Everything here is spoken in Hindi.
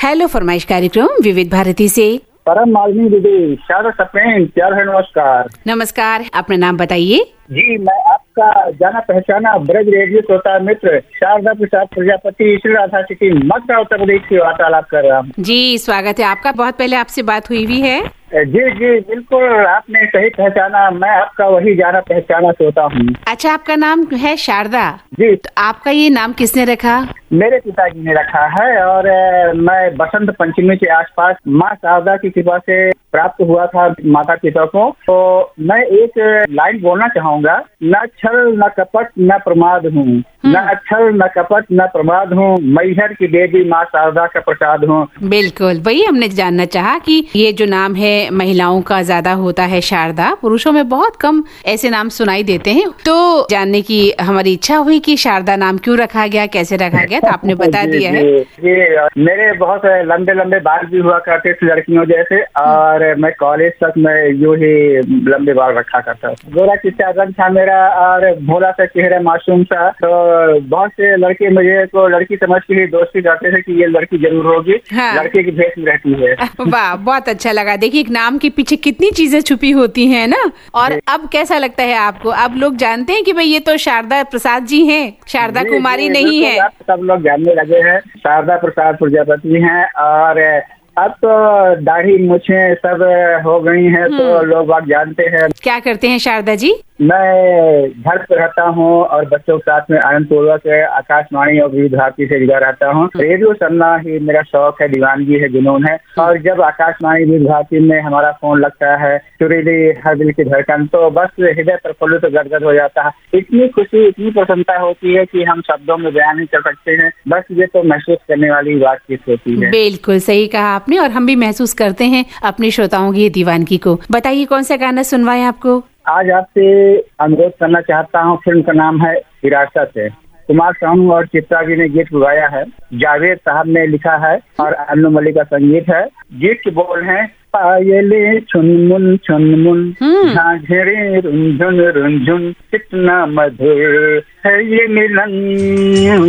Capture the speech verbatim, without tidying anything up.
हेलो फरमाइश कार्यक्रम विविध भारती से परम मालिनी दीदी शारदा सप्रेम प्यार है नमस्कार। नमस्कार, अपना नाम बताइए। जी, मैं आपका जाना पहचाना ब्रज रेडियो श्रोता मित्र शारदा प्रसाद प्रजापति श्री राधा सिटी मथुरा उत्तर प्रदेश से वार्तालाप कर रहा हूँ। जी स्वागत है आपका। बहुत पहले आपसे बात हुई हुई है। जी जी बिल्कुल, आपने सही पहचाना, मैं आपका वही जाना पहचाना श्रोता हूँ। अच्छा, आपका नाम है शारदा जी। तो आपका ये नाम किसने रखा? मेरे पिताजी ने रखा है और मैं बसंत पंचमी के आसपास माँ शारदा की कृपा से प्राप्त हुआ था माता पिता को। तो मैं एक लाइन बोलना चाहूंगा, न छल न कपट न प्रमाद हूँ, न छल न कपट न प्रमाद हूँ, मैहर की देवी माँ शारदा का प्रसाद हूँ। बिल्कुल, वही हमने जानना चाहा कि ये जो नाम है महिलाओं का ज्यादा होता है शारदा, पुरुषों में बहुत कम ऐसे नाम सुनाई देते हैं। तो जानने की हमारी इच्छा हुई कि शारदा नाम क्यों रखा गया, कैसे रखा गया, तो आपने बता जी, दिया जी, है। जी, मेरे बहुत लंबे लंबे बाल भी हुआ करते थे लड़कियों जैसे, और मैं कॉलेज तक मैं यूं ही लंबे बाल रखा करता था। गोरा चिट्टा रंग था मेरा और भोला सा चेहरा मासूम सा। तो बहुत से लड़के मुझे को लड़की समझ के ही दोस्ती करते थे कि ये लड़की जरूर होगी। हाँ। लड़के की भेष में रहती है। वाह, बहुत अच्छा लगा। देखिए एक नाम के पीछे कितनी चीजें छुपी होती हैं ना। और अब कैसा लगता है आपको? अब लोग जानते हैं कि भाई ये तो शारदा प्रसाद जी हैं, शारदा कुमारी नहीं है। सब लोग जानने लगे हैं शारदा प्रसाद प्रजापति हैं। और अब तो दाढ़ी मुछें सब हो गई हैं तो लोग बात जानते हैं। क्या करते हैं शारदा जी? मैं घर पर रहता हूँ और बच्चों के साथ में आनंद पूर्वक आकाशवाणी और विविध भारती से जुड़ा रहता हूँ। रेडियो सुनना ही मेरा शौक है, दीवानगी है, जुनून है। और जब आकाशवाणी विविध भारती में हमारा फोन लगता है, सुरीली हर दिल की धड़कन, तो बस हृदय प्रफुल्लित तो गदगद हो जाता है। इतनी खुशी, इतनी प्रसन्नता होती है कि हम शब्दों में बयान नहीं कर सकते हैं। बस ये तो महसूस करने वाली बातचीत होती है। बिल्कुल सही कहा आपने, और हम भी महसूस करते हैं अपने श्रोताओं की दीवानगी को। बताइए कौन सा गाना सुनवाएं आपको? आज आपसे अनुरोध करना चाहता हूँ, फिल्म का नाम है विरासत है। कुमार सानू और चित्रा जी ने गीत गाया है, जावेद साहब ने लिखा है और अन्नू मलिक का संगीत है। गीत के बोल हैं, पायले छुनमुन छुनमुन झांझरे रुंझुन रुंझुन, कितना मधुर है ये मिलन।